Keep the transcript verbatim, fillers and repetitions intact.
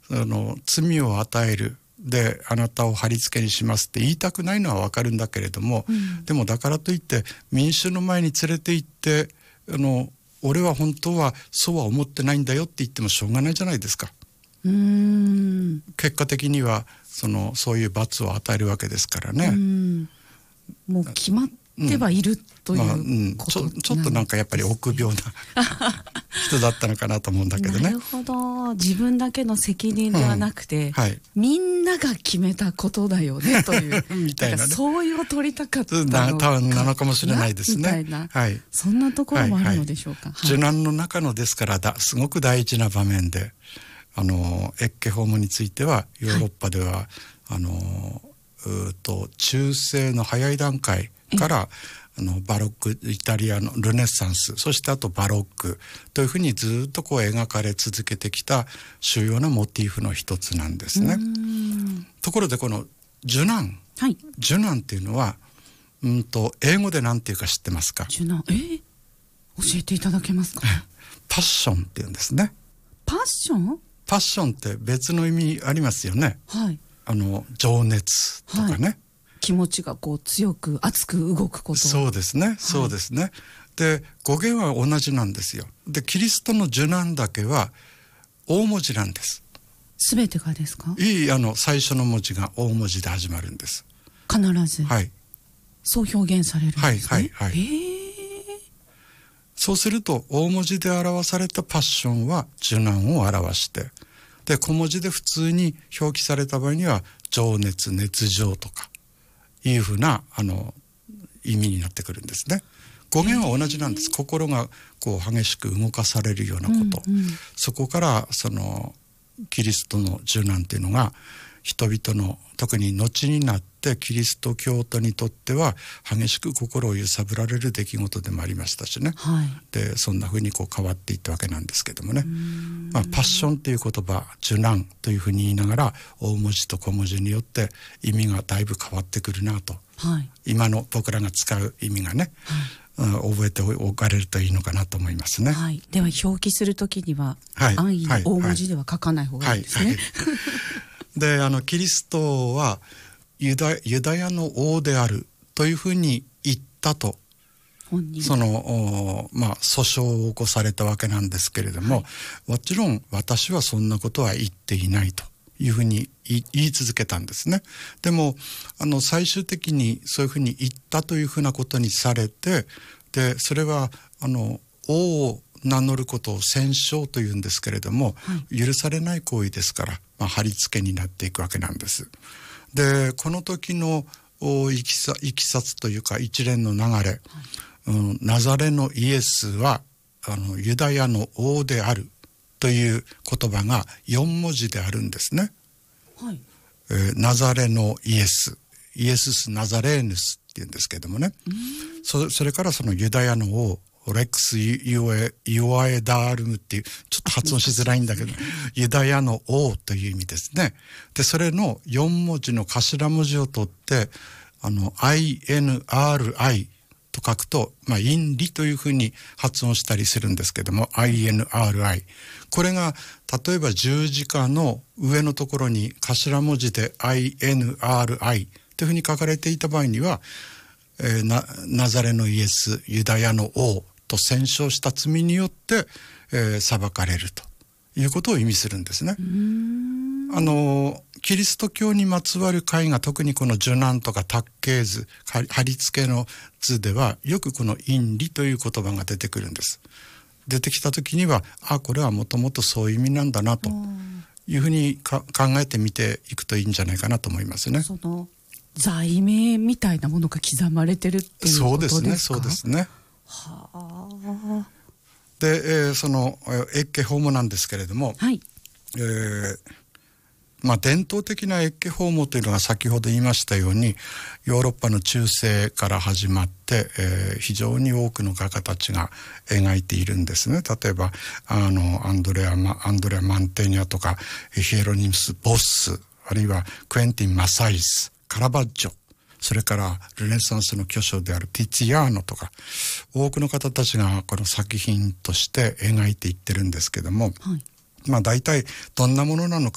あの罪を与えるであなたを貼り付けにしますって言いたくないのは分かるんだけれども、うん、でもだからといって民衆の前に連れて行ってあの俺は本当はそうは思ってないんだよって言ってもしょうがないじゃないですか。 うーん、 結果的にはそのそういう罰を与えるわけですからね。 うん、もう決まってはいる、うん、ということ、まあうん、 ちょ、ちょっとなんかやっぱり臆病な人だったのかなと思うんだけどね。 なるほど、自分だけの責任ではなくて、うん、はい、みんなが決めたことだよねというみたいな、ね、相違を取りたかったのかな, なのかもしれないですね。 みたいな、 はい、 そんなところもあるのでしょうか。 はいはい、受難の中のですからだすごく大事な場面で、あのエッケホームについてはヨーロッパでは、はい、あのうと中世の早い段階からあのバロック、イタリアのルネッサンス、そしてあとバロックというふうにずっとこう描かれ続けてきた主要なモチーフの一つなんですね。ところでこの受難、はい、受難っていうのはうんと英語で何ていうか知ってますか？ 受難、えー、教えていただけますか？ パッションっていうんですね。 パッション？ パッションって別の意味ありますよね。 はい、 あの情熱とかね、はい、 気持ちがこう強く熱く動くこと。 そうですね、はい、そうですね。で語源は同じなんですよ。でキリストの受難だけは大文字なんです。 すべてがですか？ いいあの最初の文字が大文字で始まるんです。 必ず、はい、そう表現されるんですね。 はいはいはい、 えー、 そうすると大文字で表されたパッションは受難を表して、で小文字で普通に表記された場合には情熱、熱情とかいうふうなあの意味になってくるんですね。語源は同じなんです。心がこう激しく動かされるようなこと、うんうん、そこからそのキリストの受難というのが人々の特に後になってキリスト教徒にとっては激しく心を揺さぶられる出来事でもありましたしね、はい、でそんな風にこう変わっていったわけなんですけどもね、まあ、パッションという言葉、受難というふうに言いながら大文字と小文字によって意味がだいぶ変わってくるなと、はい、今の僕らが使う意味がね、はい、覚えておかれるといいのかなと思いますね、 はい、では表記するときには、はい、安易に大文字では書かない方がいいですね、はいはいはいであのキリストはユダ、ユダヤの王であるというふうに言ったとその、まあ、訴訟を起こされたわけなんですけれども、はい、もちろん私はそんなことは言っていないというふうに言い続けたんですね。でもあの最終的にそういうふうに言ったというふうなことにされて、でそれはあの王を名乗ることを戦勝というんですけれども、はい、許されない行為ですから、まあ、貼り付けになっていくわけなんです。でこの時のいきさ、いきさつというか一連の流れ、はい、うん、ナザレのイエスはあのユダヤの王であるという言葉がよん文字であるんですね、はい、えー、ナザレのイエス、イエスス・ナザレーヌスっていうんですけどもね、そ, それからそのユダヤの王レックス・ユエ、ユアエダールムっていうちょっと発音しづらいんだけど、ユダヤの王という意味ですね。でそれのよん文字の頭文字を取ってあの アイエヌアールアイ と書くと、まあ、陰理というふうに発音したりするんですけども アイエヌアールアイ、 これが例えば十字架の上のところに頭文字で アイエヌアールアイ というふうに書かれていた場合には、えー、なナザレのイエス、ユダヤの王と戦勝した罪によって、えー、裁かれるということを意味するんですね。うーん、あのキリスト教にまつわる絵画、特にこの受難とか卓形図、貼り付けの図ではよくこの陰理という言葉が出てくるんです。出てきた時にはあこれはもともとそういう意味なんだなというふうにか考えてみていくといいんじゃないかなと思いますね。 その罪名みたいなものが刻まれてるっていうことですか？そうですね、 そうですね。 はあ。 で、えー、そのエッケホームなんですけれども、はい、えーまあ、伝統的なエッケホームというのが先ほど言いましたようにヨーロッパの中世から始まって、えー、非常に多くの画家たちが描いているんですね。例えばあのアンドレア・マ、アンドレア・マンテニャとかヒエロニムス・ボッス、あるいはクエンティン・マサイス、カラバッジョ、それからルネサンスの巨匠であるティツィアーノとか多くの方たちがこの作品として描いていってるんですけども、はい、まあ大体どんなものなのか